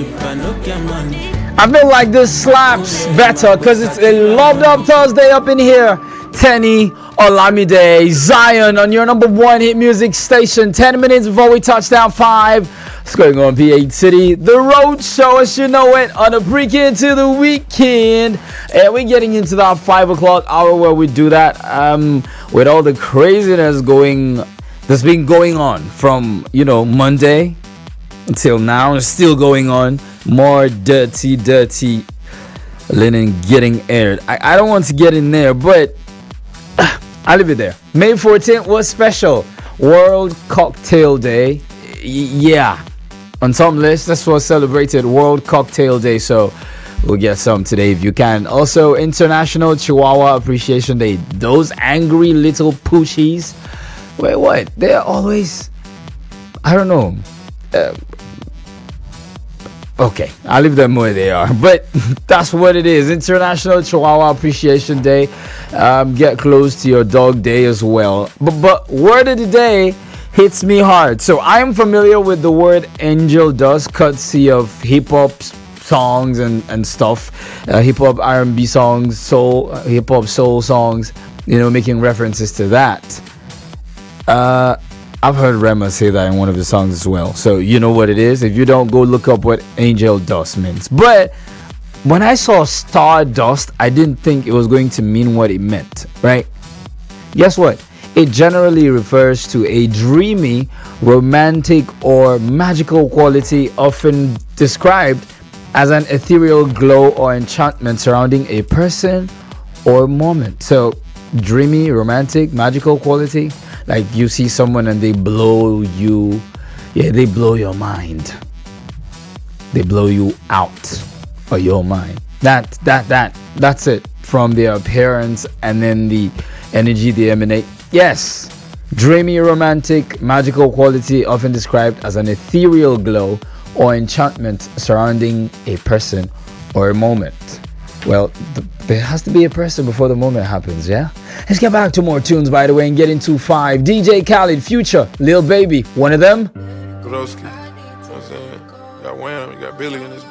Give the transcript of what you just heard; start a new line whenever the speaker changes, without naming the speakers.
I feel like this slaps better because it's a loved up Thursday up in here. Tenny Olamide Zion on your number one hit music station. 10 minutes before we touch down 5. What's going on, P8 City? The Road Show, as you know it, on a pre-kid to the weekend. And we're getting into that 5 o'clock hour where we do that with all the craziness that's been going on from, Monday until now. It's still going on. More dirty linen getting aired. I don't want to get in there, but I'll leave it there. May 14th was special. World Cocktail Day. Yeah. On some lists, that's what celebrated World Cocktail Day. So we'll get some today if you can. Also, International Chihuahua Appreciation Day. Those angry little pushies. Wait, what? They're always... I don't know. Okay, I'll leave them where they are. But that's what it is. International Chihuahua Appreciation Day. Get close to your dog day as well. But word of the day hits me hard. So I'm familiar with the word angel dust, courtesy of hip-hop songs and stuff. Hip-hop R&B songs, hip-hop soul songs, making references to that. I've heard Rema say that in one of his songs as well. So you know what it is. If you don't, go look up what angel dust means. But when I saw stardust, I didn't think it was going to mean what it meant, right? Guess what? It generally refers to a dreamy, romantic, or magical quality, often described as an ethereal glow or enchantment surrounding a person or moment. So dreamy, romantic, magical quality. Like you see someone and they blow you. Yeah, they blow your mind. They blow you out of your mind. That's it. From their appearance and then the energy they emanate. Yes. Dreamy, romantic, magical quality, often described as an ethereal glow or enchantment surrounding a person or a moment. Well, there has to be a person before the moment happens, yeah? Let's get back to more tunes, by the way, and get into 5. DJ Khaled, Future, Lil Baby, one of them.
Broski, you know what I'm saying? You got Wham, you got Billy in this